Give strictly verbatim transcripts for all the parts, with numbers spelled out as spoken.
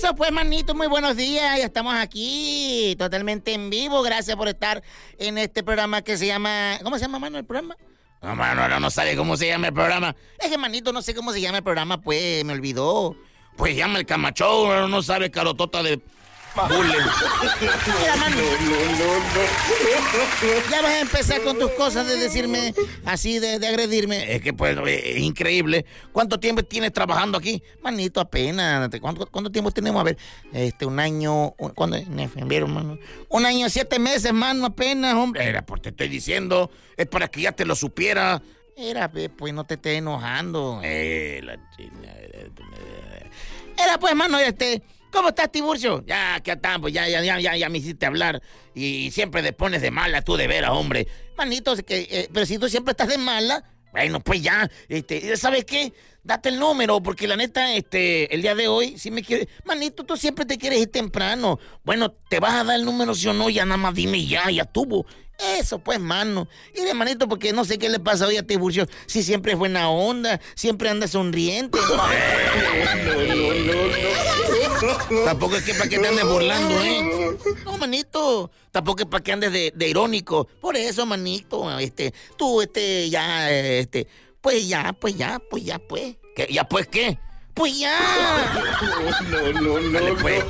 Eso pues, manito, muy buenos días. Ya estamos aquí, totalmente en vivo. Gracias por estar en este programa que se llama... ¿Cómo se llama, mano, el programa? No, mano, no, no sabe cómo se llama el programa. Es que, manito, no sé cómo se llama el programa, pues, me olvidó. Pues llama el Camachou, no, no sabe, carotota de... Bule. Mira, mano. No, no, no. Ya vas a empezar con tus cosas de decirme así, de, de agredirme. Es que pues es increíble. ¿Cuánto tiempo tienes trabajando aquí? Manito, apenas. ¿Cuánto, cuánto tiempo tenemos? A ver, este, un año. Un, ¿Cuándo? En febrero, mano. Un año, siete meses, mano, apenas, hombre. Era, pues te estoy diciendo. Es para que ya te lo supiera. Era, pues no te estés enojando. Eh, la china. Era, pues, mano, este. ¿Cómo estás, Tiburcio? Ya, ¿qué tal? Pues ya, ya, ya, ya, ya me hiciste hablar. Y siempre te pones de mala, tú de veras, hombre. Manito, que, eh, pero si tú siempre estás de mala, bueno, pues ya, este, ¿sabes qué? Date el número, porque la neta, este, el día de hoy, si me quieres... Manito, tú siempre te quieres ir temprano. Bueno, te vas a dar el número, si o no, ya nada más dime ya, ya tuvo. Eso, pues, mano. Y de manito, porque no sé qué le pasa hoy a Tiburcio. Si siempre es buena onda, siempre anda sonriente. No, no, no, no. Tampoco es que para que te andes burlando, ¿eh? No, manito. Tampoco es para que andes de, de irónico. Por eso, manito, este, tú, este, ya, este, pues ya, pues ya, pues ya, pues. ¿Qué? ¿Ya pues qué? Pues ya. No, no, no. Dale, pues.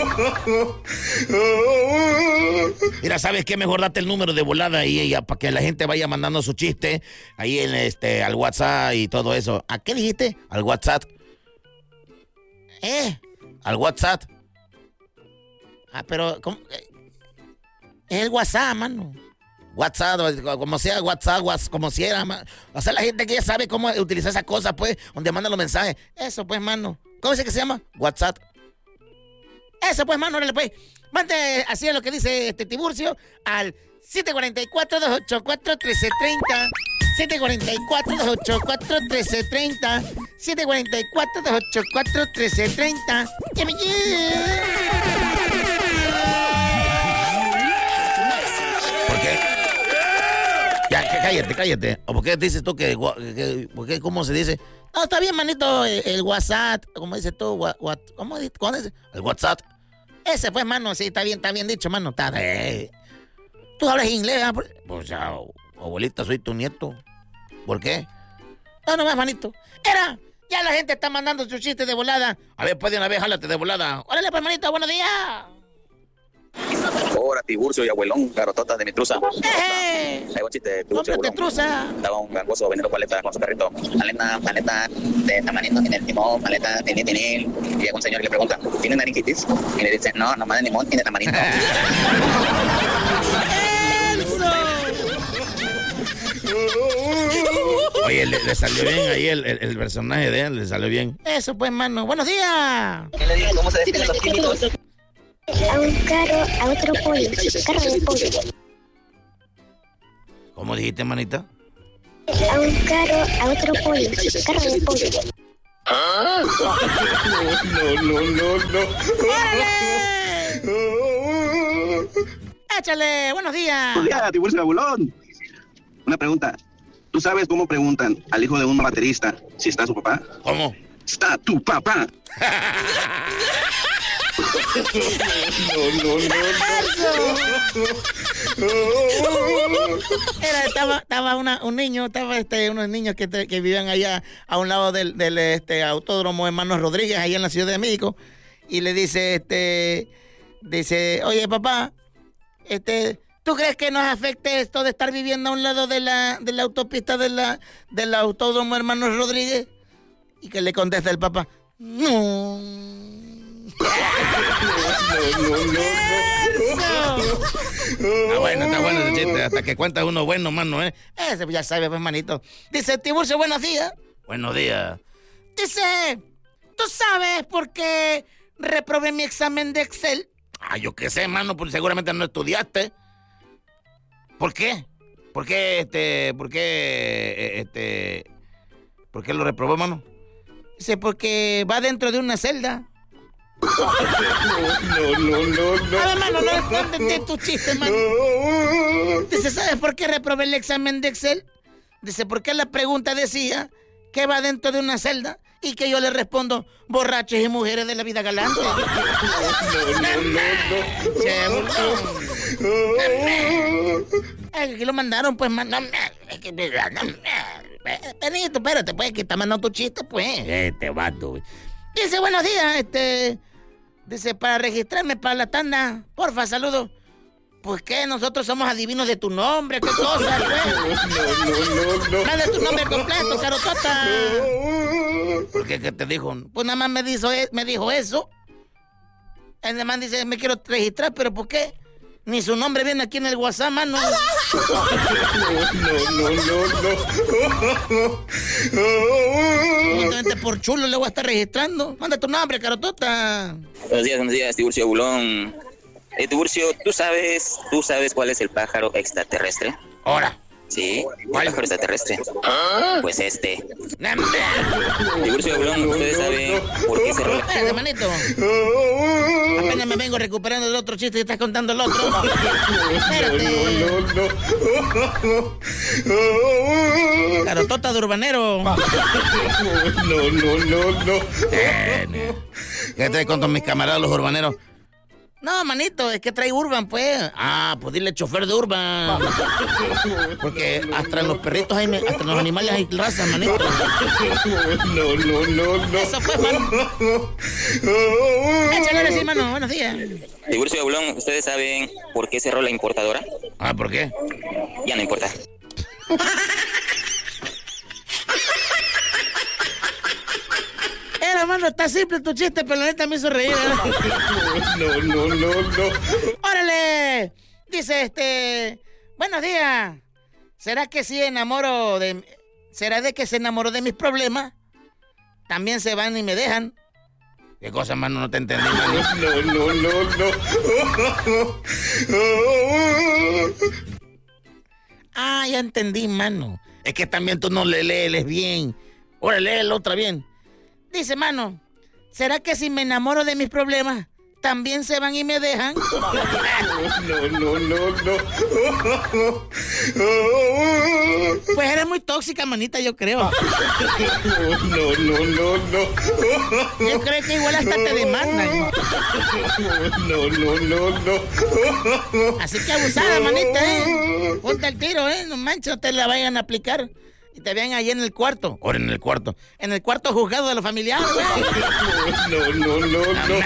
Mira, ¿sabes qué? Mejor date el número de volada ahí ya, para que la gente vaya mandando su chiste ahí en este, al WhatsApp y todo eso. ¿A qué dijiste? Al WhatsApp. ¿Eh? Al WhatsApp. Ah, pero ¿cómo? Es el WhatsApp, mano. WhatsApp, como sea, WhatsApp, WhatsApp, como si era, man. O sea, la gente que ya sabe cómo utilizar esas cosas, pues, donde mandan los mensajes. Eso, pues, mano. ¿Cómo es que se llama? WhatsApp. Eso, pues, mano, órale, pues. Mande así es lo que dice este Tiburcio al siete cuatro cuatro, dos ocho cuatro, uno tres tres cero. siete cuatro cuatro, dos ocho cuatro, uno tres tres cero. siete cuatro cuatro, dos ocho cuatro, uno tres tres cero. ¡Que me lleve! ¿Por qué? Ya, cállate, cállate. ¿O por qué dices tú que, que, por qué, cómo se dice? No, está bien, manito, el, el WhatsApp, como dices tú, what, what, ¿cómo dices? ¿Cómo dices? El WhatsApp. Ese pues, mano, sí, está bien, está bien dicho, mano. Está, eh. ¿Tú hablas inglés? ¿Ah? Pues ya, abuelita, soy tu nieto. ¿Por qué? No, no más, manito. Era, ya la gente está mandando sus chistes de volada. A ver, pues de una vez, jálate de volada. Órale, pues, manito, buenos días. Ahora, Tiburcio y abuelón, carotota de mi truza. ¡Eh! Hay un chiste, Tiburcio y abuelón. Truza. Estaba un gangoso vendiendo paletas con su perrito. Maleta, maleta, de tamarino en el timón, maleta, tinil, tinil. Y llega un señor y le pregunta, ¿tiene naringitis? Y le dice, no, nomás de limón y de tamarindo. Oye, le, le salió bien ahí el, el, el personaje de él, le salió bien. Eso pues, mano. ¡Buenos días! ¿Qué le digo? ¿Cómo se definen los químicos? A un carro, a otro pollo, carro de pollo. ¿Cómo dijiste, manita? A un carro, a otro pollo, carro de pollo. ¿Ah? No, no, no, no. ¡Órale! ¡Échale! ¡Buenos días! Buenos días, Tiburcio y abuelón. Una pregunta. ¿Tú sabes cómo preguntan al hijo de un baterista si está su papá? ¿Cómo? ¡Está tu papá! No, no, no, no. Era, estaba, estaba una, un niño, estaba este, unos niños que, te, que vivían allá a un lado del, del este, autódromo Hermanos Rodríguez, allá en la Ciudad de México, y le dice, este, dice, oye papá, este, ¿tú crees que nos afecte esto de estar viviendo a un lado de la, de la autopista de la, del autódromo Hermanos Rodríguez? Y que le contesta el papá, no. No, no, no, no. Está bueno, está bueno ese chiste. Hasta que cuenta uno bueno, mano, ¿eh? Ese ya sabe, pues, manito. Dice Tiburcio, buenos días. Buenos días. Dice, ¿tú sabes por qué reprobé mi examen de Excel? Ah, yo qué sé, mano, pues seguramente no estudiaste. ¿Por qué? ¿Por qué, este, por qué, este, por qué lo reprobó, mano? Dice, porque va dentro de una celda. No, no, no, no. A ver, mano, no, no entendí tu chiste, mano. Dice, ¿sabes por qué reprobé el examen de Excel? Dice, porque la pregunta decía que va dentro de una celda Y que yo le respondo, borrachos y mujeres de la vida galante. No, no, no, no. Se burló. Aquí lo mandaron, pues, man. Benito, espérate, pues, que está mandando tu chiste, pues. Este vato. Dice, buenos días, este... Dice, para registrarme para la tanda, porfa, saludos. Pues, ¿qué? Nosotros somos adivinos de tu nombre, ¿qué cosa, pues? No, no, no, no. Dale tu nombre completo, carotota. ¿Por qué? ¿Qué te dijo? Pues nada más me dijo, me dijo eso. El demás dice, me quiero registrar, ¿pero por qué? Ni su nombre viene aquí en el WhatsApp, mano. No, no, no, no. Justamente por chulo le voy a estar registrando. Manda tu nombre, carotota. Buenos días, buenos días, Tiburcio Bulón. Eh, Tiburcio, ¿tú sabes, ¿tú sabes cuál es el pájaro extraterrestre? Ahora. Sí, ¿cuál? El pájaro extraterrestre. ¿Ah? Pues este. ¡Nambe! Tiburcio Bulón, ustedes saben por qué se rola. Espérate, manito. Apenas me vengo recuperando del otro chiste y estás contando el otro. Espérate. No, no, no. Carotota de urbanero. No, no, no, no. Eh, ¿Qué traes con todos mis camaradas los urbaneros? No, manito, es que trae Urban, pues. Ah, pues dile chofer de Urban. Porque hasta en los perritos hay, hasta en los animales hay razas, manito. No, no, no, no. Eso fue, mano. Échale ahora sí, mano. Buenos días. Tiburcio Bulón, ¿ustedes saben por qué cerró la importadora? Ah, ¿por qué? Ya no importa. Era, mano, está simple tu chiste, pero la neta me hizo reír. ¿eh? No, no, no, no. ¡Órale! Dice este... Buenos días. ¿Será que sí enamoro de... ¿Será de que se enamoró de mis problemas? También se van y me dejan. ¿Qué cosa, mano? No te entendí, mano. No, no, no, no. Ah, ya entendí, mano. Es que también tú no le lees bien. Ahora léelo otra bien. Dice, mano, ¿será que si me enamoro de mis problemas, también se van y me dejan? No, no, no, no. Pues eres muy tóxica, manita, yo creo. No, no, no, no. Yo creo que igual hasta te demandan. No, no, no, no. Así que abusada, manita, ¿eh? Ponte al tiro, ¿eh? No manches, no te la vayan a aplicar. Y te vean ahí en el cuarto. Ahora en el cuarto. En el cuarto juzgado de los familiares, güey. No, no, no,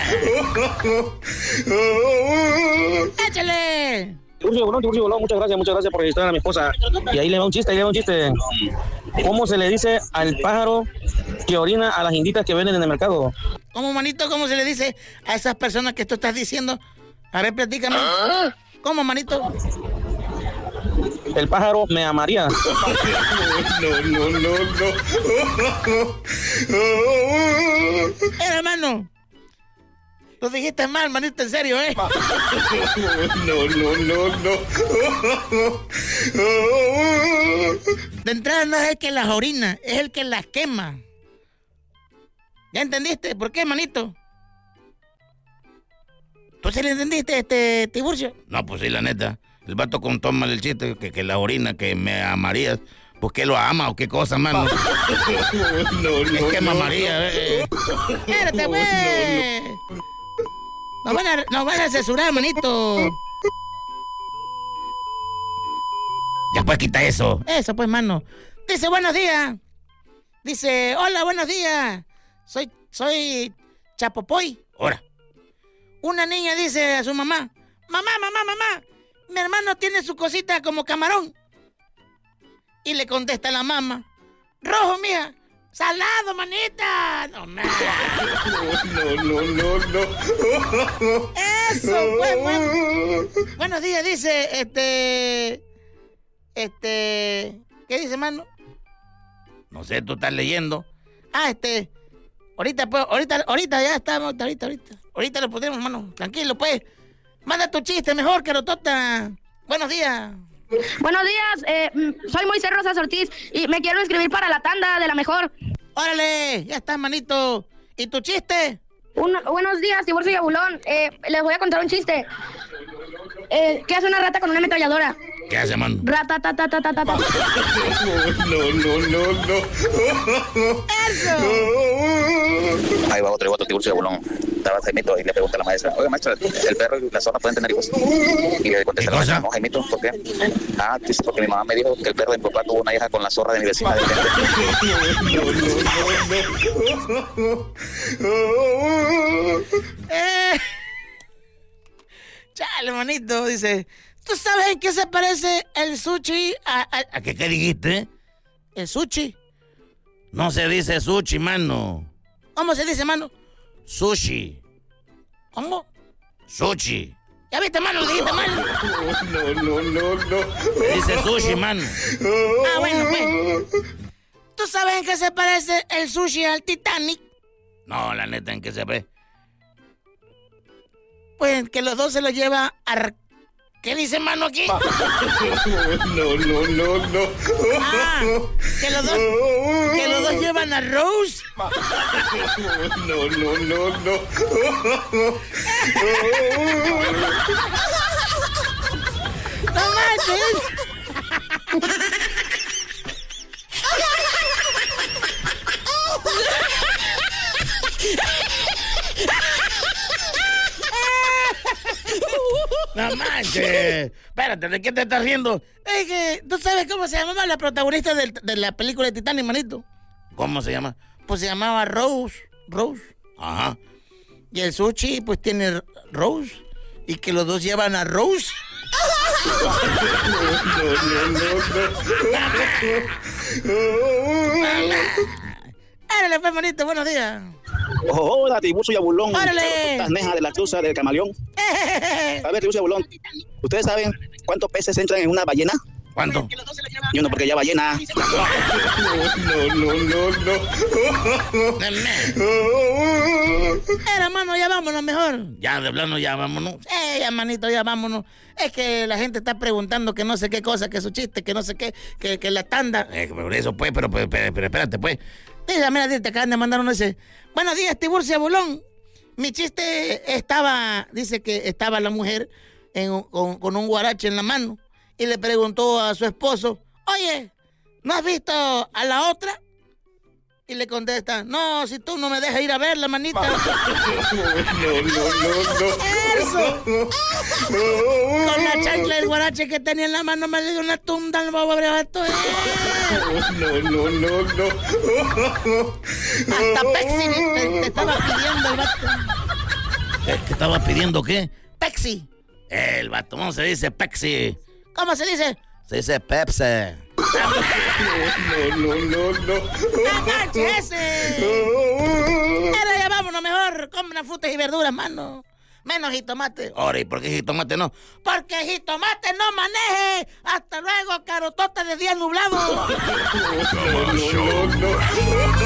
no. ¡Échale! Tiburcio Bulón, Tiburcio Bulón, muchas gracias, muchas gracias por registrar a mi esposa. Y ahí le va un chiste, ahí le va un chiste. ¿Cómo se le dice al pájaro que orina a las inditas que venden en el mercado? ¿Cómo, manito? ¿Cómo se le dice a esas personas que tú estás diciendo? A ver, platícame. ¿Ah? ¿Cómo, manito? El pájaro me amaría. No, no, no, no. Eh, hermano. Lo dijiste mal, manito, en serio, ¿eh? No, no, no, no. De entrada no es el que las orina, es el que las quema. ¿Ya entendiste? ¿Por qué, manito? ¿Tú sí le entendiste, este Tiburcio? No, pues sí, la neta. El vato contó mal el chiste, que, que la orina, que me amarías. ¿Por qué lo ama o qué cosa, mano? No, no, es que me no, amaría, eh. Espérate, güey. No, no, Nos van a, nos van a censurar, manito. Ya pues quita eso. Eso pues, mano. Dice, buenos días. Dice, hola, buenos días. Soy, soy Chapopoy. Ahora. Una niña dice a su mamá, mamá, mamá, mamá, mi hermano tiene su cosita como camarón. Y le contesta la mamá, rojo, mija, salado, manita. No, man. no, no, no, no. Eso, pues, mano. Buenos días, dice, este, este, ¿qué dice, mano? No sé, tú estás leyendo. Ah, este, ahorita, pues, ahorita, ahorita ya estamos, ahorita, ahorita. Ahorita lo ponemos, mano. Tranquilo, pues. Manda tu chiste mejor, carotota. Buenos días. Buenos días, eh, soy Moisés Rosas Ortiz y me quiero inscribir para la tanda de la mejor. Órale, ya está, manito. ¿Y tu chiste? Un, buenos días, Tiburcio y Bulón. Eh, les voy a contar un chiste. Eh, ¿Qué hace una rata con una ametralladora? ¿Qué hace, mano? Rata, ta, ta, ta, ta, ta, ta. No, no, no, no. ¡Eso! Ahí va otro, y otro tiburcio de bolón. Estaba Jaimito y le pregunta a la maestra, oiga maestra, ¿el perro y la zorra pueden tener hijos? Y le contesta la maestra, no, Jaimito, ¿por qué? Ah, dice, porque mi mamá me dijo que el perro de mi papá tuvo una hija con la zorra de mi vecina. De Eh. Chale, manito, dice, ¿tú sabes en qué se parece el sushi a, a, a qué, qué dijiste? ¿El sushi? No se dice sushi, mano. ¿Cómo se dice, mano? Sushi. ¿Cómo? Sushi. ¿Ya viste, mano? Lo dijiste mal. No, no, no, no. Se dice sushi, mano. Ah, bueno, pues. ¿Tú sabes en qué se parece el sushi al Titanic? No, la neta, ¿en qué se ve? Pues que los dos se lo lleva a... ¿Qué dice, mano, aquí? No, no, no, no. Ah, que los dos... Que los dos llevan a Rose. No, no, no, no. ¡No manches! ¡No manches! Espérate, ¿de qué te estás riendo? Es que, ¿tú sabes cómo se llamaba la protagonista del- de la película de Titanic, manito? ¿Cómo se llama? Pues se llamaba Rose. Rose. Ajá. Y el sushi, pues tiene Rose. Y que los dos llevan a Rose. ¡Árale, pues, manito! ¡Buenos días! Hola, tiburcio y abulón. ¡Árale! Tasneja de la cruza del camaleón. A ver, tiburcio y abulón, ¿ustedes saben cuántos peces entran en una ballena? ¿Cuánto? Yo no, porque ya ballena. No, no, no, no. Era, mano, ya vámonos mejor. Ya, de plano, ya vámonos. Eh, ya, manito, ya vámonos. Es que la gente está preguntando que no sé qué cosa, que su chiste, que no sé qué, que, que la tanda. Eh, por eso, pues, pero, pero, pero, pero espérate, pues. Mira, mira, te acaban de mandar uno ese. Buenos días, Tiburcio Bolón. Mi chiste estaba, dice que estaba la mujer en un- con, con un guarache en la mano y le preguntó a su esposo, oye, ¿no has visto a la otra? Y le contesta, no, si tú no me dejas ir a verla, manita. No, no, no, no. ¡Eso! Con la chancla del guarache que tenía en la mano me le dio una tunda al pobre vato. ¡Eh! No, no, no, no. Hasta Pepsi te, te estaba pidiendo el vato. ¿Qué, qué estaba pidiendo qué? Pepsi. El vato, ¿cómo se dice Pepsi? ¿Cómo se dice? Se dice Pepsi. No, no, no, no. ¡Agache ese! Era, ya vámonos mejor. Compra frutas y verduras, mano. Menos jitomate. Ahora, ¿y por qué jitomate no? Porque jitomate no maneje. Hasta luego, carotota de día nublado. No, no, no.